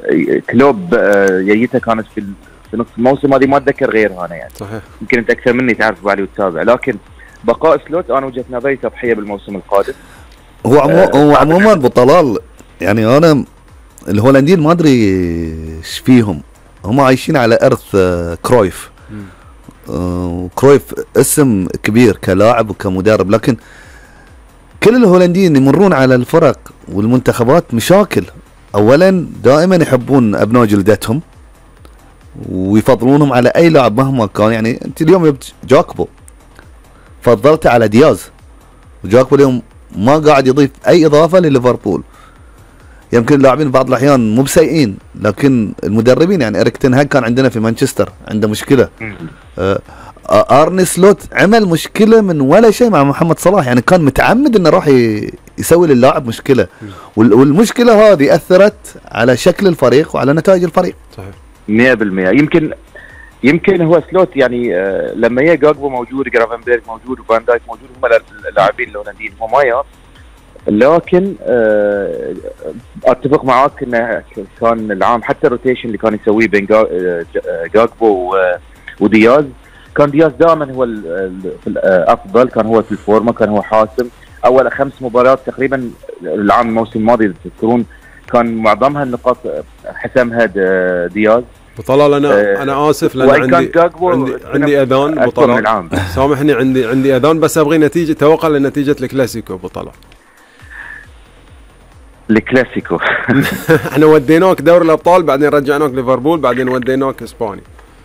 كلوب جيته كانت في نص الموسم، هذه ما اتذكر غيرها انا يعني. صحيح. يمكن انت اكثر مني تعرف بالي وتتابع، لكن بقاء سلوت انا وجهه نظري تضحيه بالموسم القادم. هو عموما ابو طلال يعني انا الهولنديين ما ادري ايش فيهم، هم عايشين على ارث كرويف. كرويف اسم كبير كلاعب وكمدرب، لكن كل الهولنديين يمرون على الفرق والمنتخبات مشاكل. اولا دائما يحبون ابناء جلدتهم ويفضلونهم على اي لاعب مهما كان. يعني انت اليوم جاكبو فضلته على دياز، وجاكبو اليوم ما قاعد يضيف اي اضافه لليفربول. يمكن اللاعبين بعض الاحيان مو بسيئين، لكن المدربين يعني إريك تين هاج كان عندنا في مانشستر عنده مشكله. ارني سلوت عمل مشكله من ولا شيء مع محمد صلاح، يعني كان متعمد انه راح يسوي للاعب مشكله، والمشكله هذه اثرت على شكل الفريق وعلى نتائج الفريق. صحيح 100%. يمكن هو سلوت يعني لما يا جاكبو موجود، جرافنبرغ موجود، وفان دايك موجود، هم اللاعبين الهولنديين هم ما لكن اتفق معاك انه كان العام حتى الروتيشن اللي كان يسويه بين جاكبو ودياز، كان دياز دائما هو الافضل، كان هو في الفورمه، كان هو حاسم. اول 5 مباريات تقريبا العام الموسم الماضي تذكرون كان معظمها النقاط حسمها دياز. بطلال انا اسف لان عندي اذان بطلال، سامحني عندي اذان، بس ابغي نتيجه، توقع لنتيجه الكلاسيكو بطلال. الكلاسيكو احنا وديناك دوري الابطال، بعدين رجعناك ليفربول، بعدين وديناك اسباني.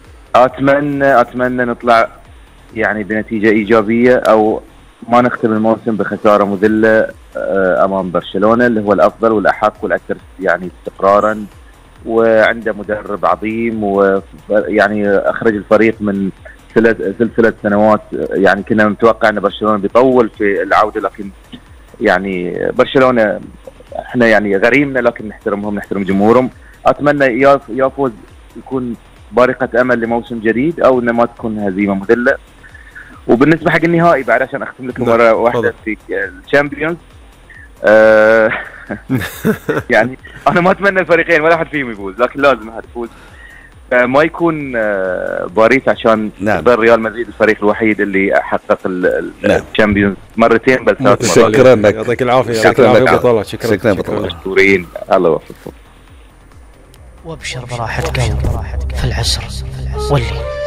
اتمنى نطلع يعني بنتيجه ايجابيه، او ما نختم الموسم بخساره مذله امام برشلونه اللي هو الافضل والاحق والاكثر يعني استقرارا، وعنده مدرب عظيم، ويعني اخرج الفريق من سلسله سنوات. يعني كنا نتوقع ان برشلونه بيطول في العوده، لكن يعني برشلونه احنا يعني غريمنا، لكن نحترمهم، نحترم جمهورهم. اتمنى يا فوز يكون بارقه امل لموسم جديد، او انه ما تكون هزيمه مذله. وبالنسبه حق النهائي بعد عشان اختم لكم مره واحده في الشامبيونز، يعني انا ما اتمنى الفريقين ولا احد فيهم يفوز، لكن لازم احد يفوز، ما يكون باريس، عشان يظل ريال مدريد الفريق الوحيد اللي حقق الشامبيونز مرتين بل 3 مرات. شكرا لك، يعطيك العافيه. شكرا بطولة. شكرا بطولة. مشكورين، الله يوفقكم. وابشر براحة قلب في العسر والليل.